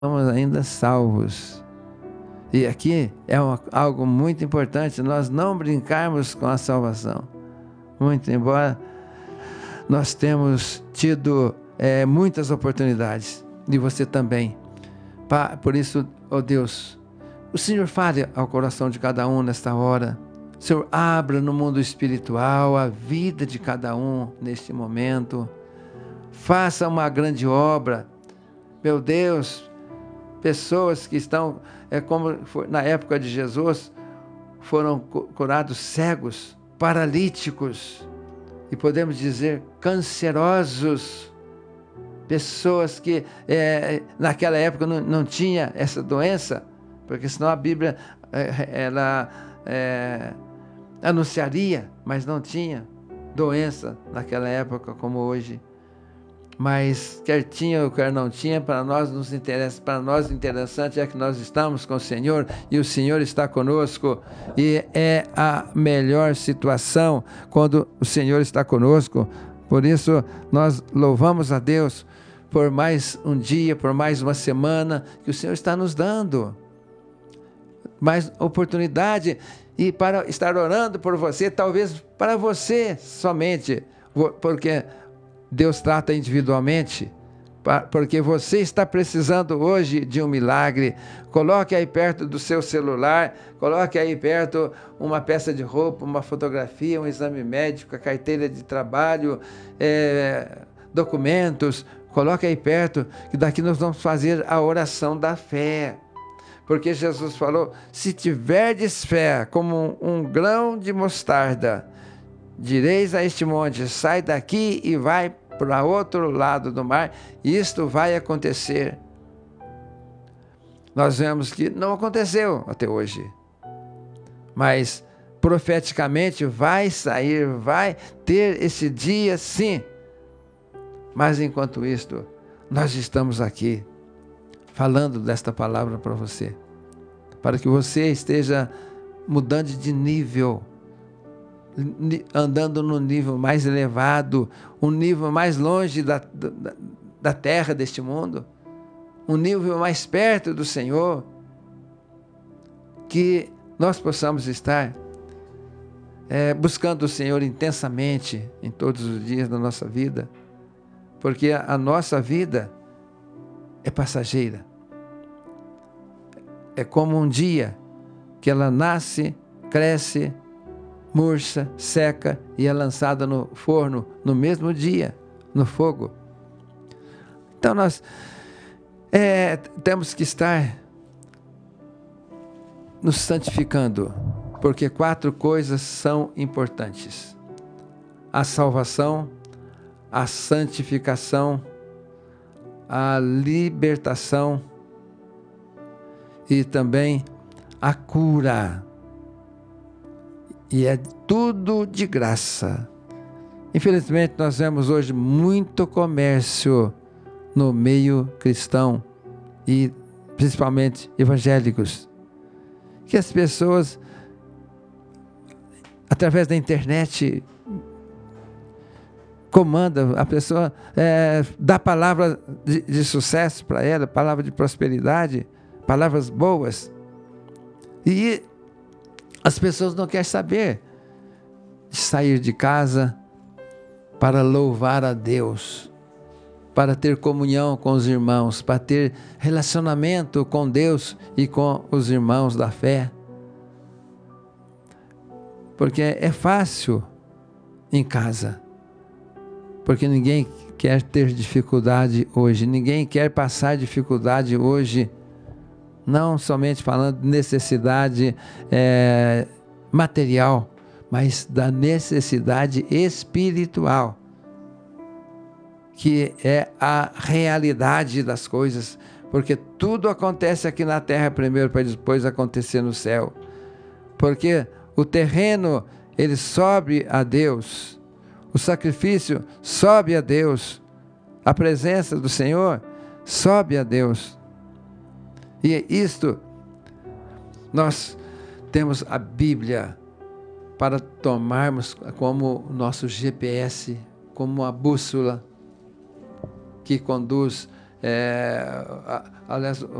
somos ainda salvos. E aqui é algo muito importante, nós não brincarmos com a salvação. Muito embora nós temos tido muitas oportunidades, e você também. Por isso, ó Deus, o Senhor fale ao coração de cada um nesta hora. O Senhor abra no mundo espiritual a vida de cada um neste momento. Faça uma grande obra. Meu Deus, pessoas que estão, como foi na época de Jesus, foram curados cegos, paralíticos, e podemos dizer cancerosos. Pessoas que naquela época não tinha essa doença, porque senão a Bíblia ela anunciaria, mas não tinha doença naquela época como hoje. Mas quer tinha ou quer não tinha, para nós nos interessa, para nós o interessante é que nós estamos com o Senhor e o Senhor está conosco, e é a melhor situação quando o Senhor está conosco. Por isso nós louvamos a Deus por mais um dia, por mais uma semana que o Senhor está nos dando, mais oportunidade, e para estar orando por você, talvez para você somente, porque Deus trata individualmente, porque você está precisando hoje de um milagre. Coloque aí perto do seu celular, coloque aí perto uma peça de roupa, uma fotografia, um exame médico, a carteira de trabalho, documentos, coloque aí perto, que daqui nós vamos fazer a oração da fé. Porque Jesus falou, se tiverdes fé como um grão de mostarda, direis a este monte, sai daqui e vai para outro lado do mar, isto vai acontecer. Nós vemos que não aconteceu até hoje, mas profeticamente vai sair, vai ter esse dia sim. Mas enquanto isto, nós estamos aqui falando desta palavra para você, para que você esteja mudando de nível, andando no nível mais elevado, um nível mais longe da terra deste mundo, um nível mais perto do Senhor, que nós possamos estar buscando o Senhor intensamente em todos os dias da nossa vida, porque a nossa vida é passageira. É como um dia que ela nasce, cresce, murcha, seca e é lançada no forno no mesmo dia, no fogo. Então nós temos que estar nos santificando, porque 4 coisas são importantes: a salvação, a santificação, a libertação e também a cura. E é tudo de graça. Infelizmente, nós vemos hoje muito comércio no meio cristão e principalmente evangélicos, que as pessoas, através da internet, comandam, a pessoa dá palavra de sucesso para ela, palavra de prosperidade, palavras boas, e as pessoas não querem saber de sair de casa para louvar a Deus, para ter comunhão com os irmãos, para ter relacionamento com Deus e com os irmãos da fé. Porque é fácil em casa, porque ninguém quer ter dificuldade hoje, ninguém quer passar dificuldade hoje, não somente falando de necessidade material, mas da necessidade espiritual, que é a realidade das coisas, porque tudo acontece aqui na terra primeiro, para depois acontecer no céu, porque o terreno, ele sobe a Deus, o sacrifício sobe a Deus, a presença do Senhor sobe a Deus. E isto, nós temos a Bíblia para tomarmos como nosso GPS, como a bússola que conduz Aliás,